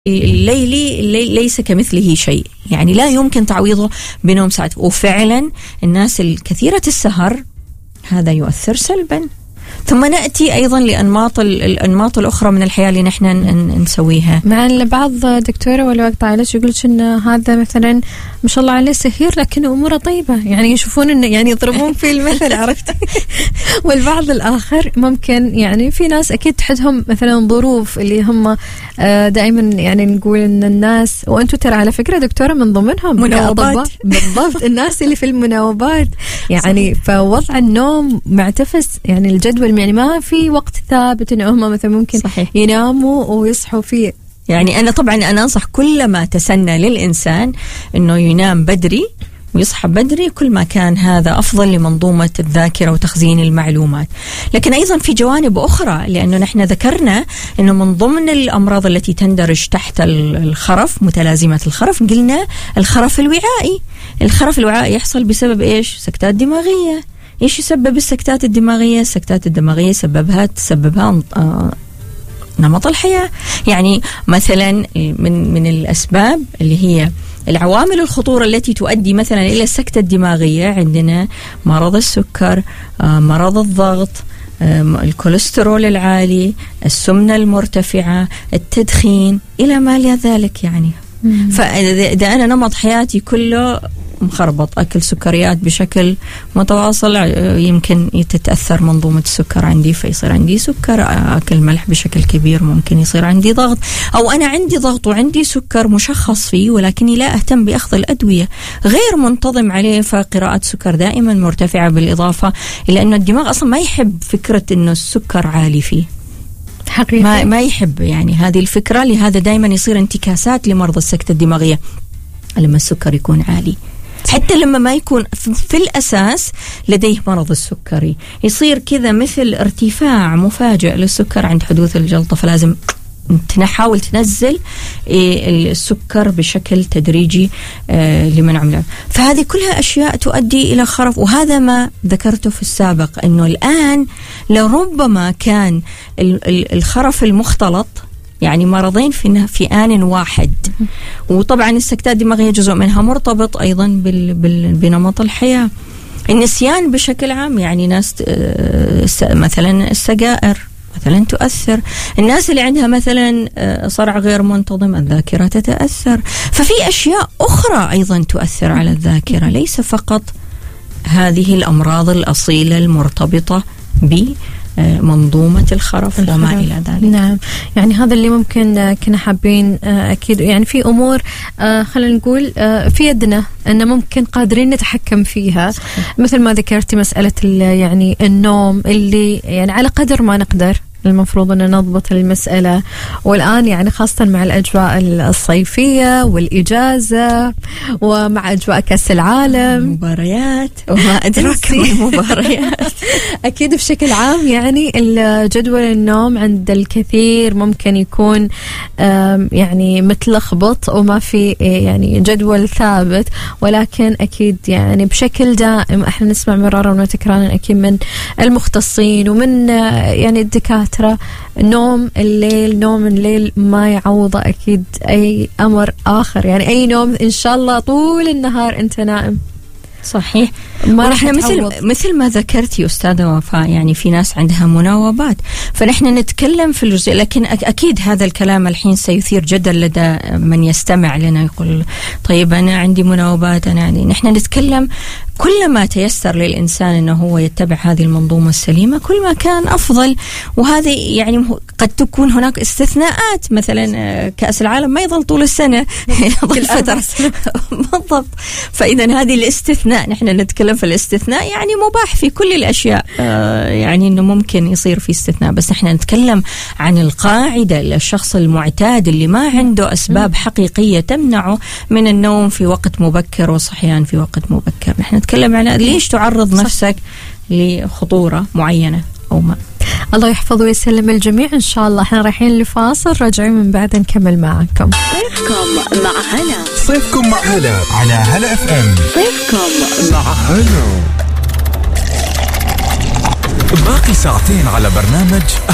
الليل ليس كمثله شيء، يعني لا يمكن تعويضه بنوم ساعات. وفعلا الناس الكثيرة السهر هذا يؤثر سلبا. ثم نأتي أيضا الأنماط الأخرى من الحياة اللي نحن نسويها. مع البعض دكتورة ولا وقت عائلش يقول إن هذا مثلا ما شاء الله عليه سهير لكن أموره طيبة، يعني يشوفون إنه يعني يضربون في المثل عرفتي. والبعض الآخر ممكن يعني في ناس أكيد تحدهم مثلا ظروف اللي هم دائما يعني نقول إن الناس، وأنتوا ترى على فكرة دكتورة من ضمنهم مناوبات. بالضبط الناس اللي في المناوبات يعني فوضع النوم معتفس، يعني الجدول يعني ما في وقت ثابت إنه هم مثلا ممكن صحيح. يناموا ويصحوا فيه. يعني أنا طبعا أنا أنصح كلما تسنى للإنسان إنه ينام بدري ويصحى بدري كل ما كان هذا أفضل لمنظومة الذاكرة وتخزين المعلومات. لكن أيضا في جوانب أخرى، لأنه نحن ذكرنا أنه من ضمن الأمراض التي تندرج تحت الخرف متلازمة الخرف قلنا الخرف الوعائي. الخرف الوعائي يحصل بسبب إيش؟ سكتات دماغية. إيش يسبب السكتات الدماغية؟ السكتات الدماغية تسببها نمط الحياة. يعني مثلا من الأسباب اللي هي العوامل الخطورة التي تؤدي مثلا إلى السكتة الدماغية عندنا مرض السكر، مرض الضغط، الكوليسترول العالي، السمنة المرتفعة، التدخين، إلى ما إلى ذلك. يعني فإذا أنا نمط حياتي كله مخربط، أكل سكريات بشكل متواصل، يمكن تتأثر منظومة السكر عندي فيصير عندي سكر. أكل ملح بشكل كبير ممكن يصير عندي ضغط، أو أنا عندي ضغط وعندي سكر مشخص فيه ولكني لا أهتم بأخذ الأدوية، غير منتظم عليه، فقراءة سكر دائما مرتفعة، بالإضافة إلى أنه الدماغ أصلا ما يحب فكرة أنه السكر عالي فيه حقيقة، ما يحب يعني هذه الفكرة. لهذا دائما يصير انتكاسات لمرضى السكتة الدماغية لما السكر يكون عالي، حتى لما ما يكون في الأساس لديه مرض السكري، يصير كذا مثل ارتفاع مفاجئ للسكر عند حدوث الجلطة، فلازم نحاول تنزل السكر بشكل تدريجي لمنع منه. فهذه كلها أشياء تؤدي إلى خرف. وهذا ما ذكرته في السابق، أنه الآن لربما كان الخرف المختلط يعني مرضين في آن واحد. وطبعا السكتات الدماغية جزء منها مرتبط أيضا بنمط الحياة. النسيان بشكل عام، يعني ناس مثلا السجائر مثلا تؤثر، الناس اللي عندها مثلا صرع غير منتظم الذاكرة تتأثر. ففي أشياء أخرى أيضا تؤثر على الذاكرة، ليس فقط هذه الأمراض الأصيلة المرتبطة منظومة الخرف وما إلى ذلك. نعم، يعني هذا اللي ممكن كنا حابين أكيد، يعني في أمور خلينا نقول في يدنا أن ممكن قادرين نتحكم فيها. صحيح. مثل ما ذكرتي مسألة يعني النوم اللي يعني على قدر ما نقدر المفروض أن نضبط المسألة. والآن يعني خاصة مع الأجواء الصيفية والإجازة ومع أجواء كأس العالم مباريات وما أدراك ما المباريات. أكيد بشكل عام يعني الجدول النوم عند الكثير ممكن يكون يعني متلخبط وما في يعني جدول ثابت، ولكن أكيد يعني بشكل دائم احنا نسمع مرارا وتكرارا أكيد من المختصين ومن يعني الدكاترة نوم الليل ما يعوض أكيد أي أمر آخر. يعني أي نوم إن شاء الله طول النهار أنت نائم. صحيح. ونحن مثل ما ذكرتي أستاذة وفاء، يعني في ناس عندها مناوبات، فنحن نتكلم في الجزء، لكن أكيد هذا الكلام الحين سيثير جدل لدى من يستمع لنا، يقول طيب أنا عندي مناوبات، أنا عندي. نحن نتكلم كلما تيسر للإنسان أنه هو يتبع هذه المنظومة السليمة كل ما كان أفضل. وهذه يعني قد تكون هناك استثناءات، مثلا كأس العالم ما يظل طول السنة يظل فترة. بالضبط. فإذا هذه الاستثناء، نحن نتكلم في الاستثناء يعني مباح في كل الأشياء، يعني أنه ممكن يصير في استثناء، بس نحن نتكلم عن القاعدة للشخص المعتاد اللي ما عنده أسباب حقيقية تمنعه من النوم في وقت مبكر والصحيان في وقت مبكر. نحن نتكلم عن ليش تعرض نفسك لخطورة معينة أو ما. الله يحفظ ويسلم الجميع إن شاء الله. احنا رايحين لفاصل، راجعين من بعد نكمل معكم. صيفكم مع هلا. صيفكم مع هلا على هلا اف ام. صيفكم مع هلا. باقي ساعتين على برنامج